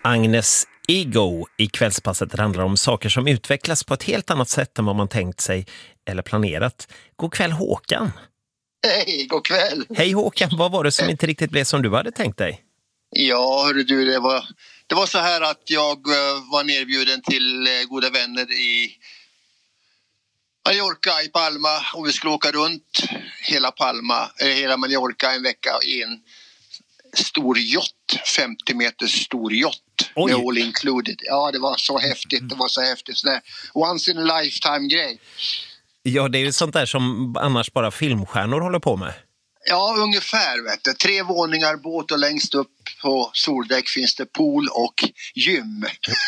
Agnes Ego i kvällspasset handlar om saker som utvecklas på ett helt annat sätt än vad man tänkt sig eller planerat. God kväll Håkan. Hej, god kväll. Hej Håkan, vad var det som inte riktigt blev som du hade tänkt dig? Ja, hörru du, det var så här att jag var nerbjuden till goda vänner i Mallorca i Palma och vi skulle åka runt hela Mallorca en vecka i en stor yacht, 50 meters stor yacht. Med all included. Ja, det var så häftigt. Det var så häftigt. Så once in a lifetime grej. Ja, det är ju sånt där som annars bara filmstjärnor håller på med. Ja, ungefär vet du. 3 våningar, båt och längst upp på soldäck finns det pool och gym.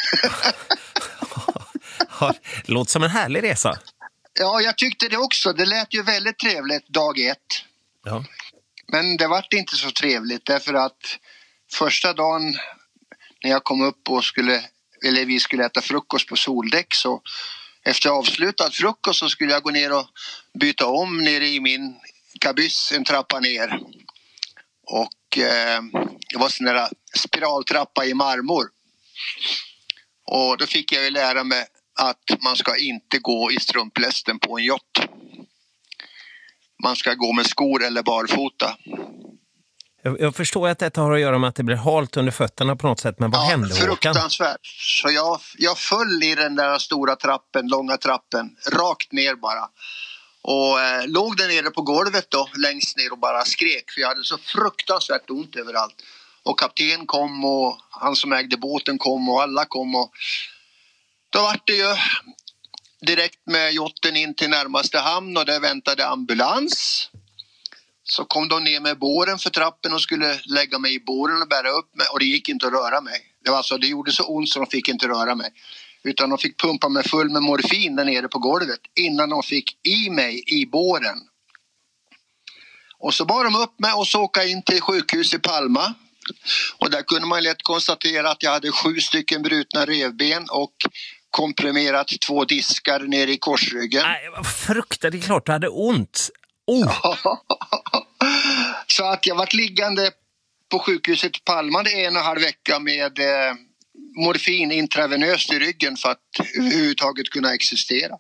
Låter som en härlig resa. Ja, jag tyckte det också. Det lät ju väldigt trevligt dag 1. Ja. Men det var inte så trevligt därför att första dagen när jag kom upp och vi skulle äta frukost på soldäck, så efter avslutad frukost så skulle jag gå ner och byta om nere i min kabyss en trappa ner. Och det var sån där spiraltrappa i marmor. Och då fick jag ju lära mig att man ska inte gå i strumplästen på en yacht. Man ska gå med skor eller barfota. Jag förstår att detta har att göra med att det blir halt under fötterna på något sätt, men vad hände Håkan? Fruktansvärt. Så jag föll i den där stora trappen, långa trappen, rakt ner bara. Och låg där nere på golvet då, längst ner och bara skrek, för jag hade så fruktansvärt ont överallt. Och kapten kom och han som ägde båten kom och alla kom, och då var det ju direkt med yachten in till närmaste hamn och där väntade ambulans. Så kom de ner med båren för trappen och skulle lägga mig i båren och bära upp mig. Och det gick inte att röra mig. Det gjorde så ont så de fick inte röra mig. Utan de fick pumpa mig full med morfin där nere på golvet innan de fick i mig i båren. Och så bar de upp mig och så åka in till sjukhus i Palma. Och där kunde man lätt konstatera att jag hade 7 stycken brutna revben och komprimerat 2 diskar nere i korsryggen. Nej, vad fruktansvärt, det är klart du hade ont. Så att jag varit liggande på sjukhuset i Palma 1,5 vecka med morfin intravenöst i ryggen för att överhuvudtaget kunna existera.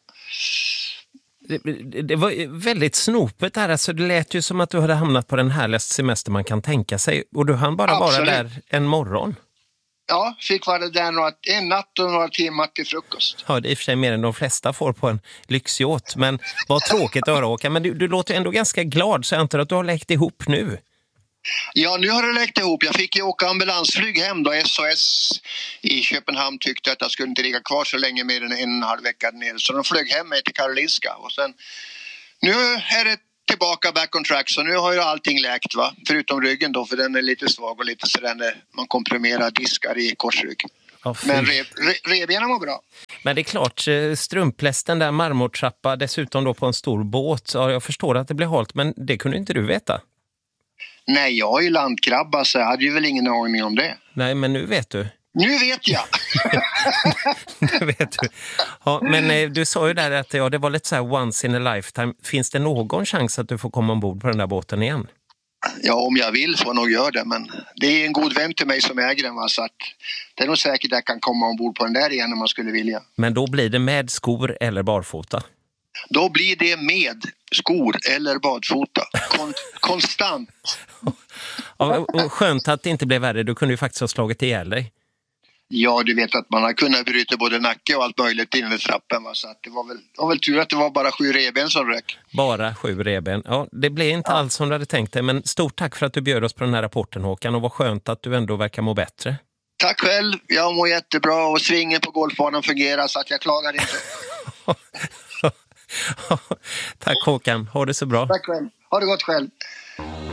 Det var väldigt snopet här. Alltså, det lät ju som att du hade hamnat på den härligaste semester man kan tänka sig. Och du hann bara vara där en morgon. Ja, fick vara där en natt och några timmar till frukost. Ja, det är i och för sig mer än de flesta får på en lyxyacht. Men vad tråkigt att höra, Håkan. Men du låter ändå ganska glad, så jag antar att du har läkt ihop nu. Ja, nu har det läkt ihop. Jag fick ju åka ambulansflyg hem då. SOS i Köpenhamn tyckte att jag skulle inte ligga kvar så länge, mer än 1,5 vecka nere. Så de flög hem mig till Karolinska. Och sen, nu är det tillbaka back on track, så nu har ju allting läkt, va? Förutom ryggen då, för den är lite svag och lite sådär när man komprimerar diskar i korsrygg. Men revbenen var bra. Men det är klart, strumplästen där, marmortrappa, dessutom då på en stor båt. Ja, jag förstår att det blir halt, men det kunde inte du veta. Nej, jag är ju landkrabba så jag hade ju väl ingen aning om det. Nej, men nu vet du. Nu vet jag! Nu vet du. Ja, men du sa ju där att det var lite så här once in a lifetime. Finns det någon chans att du får komma ombord på den där båten igen? Ja, om jag vill får jag nog göra det, men det är en god vän till mig som äger den, va? Så att det är nog säkert att jag kan komma ombord på den där igen om man skulle vilja. Men då blir det med skor eller barfota? Då blir det med skor eller badfota. Konstant. Ja, och skönt att det inte blev värre. Du kunde ju faktiskt ha slagit ihjäl dig. Ja, du vet att man har kunnat bryta både nacke och allt möjligt inne i trappen. Va? Så att det var väl tur att det var bara 7 reben som rök. Bara 7 reben. Ja, det blev inte alls som du hade tänkt dig. Men stort tack för att du bjöd oss på den här rapporten, Håkan. Och vad skönt att du ändå verkar må bättre. Tack själv. Jag mår jättebra och svingen på golfbanan fungerar så att jag klagar inte. Tack Håkan. Ha det så bra. Tack själv. Ha det gott själv.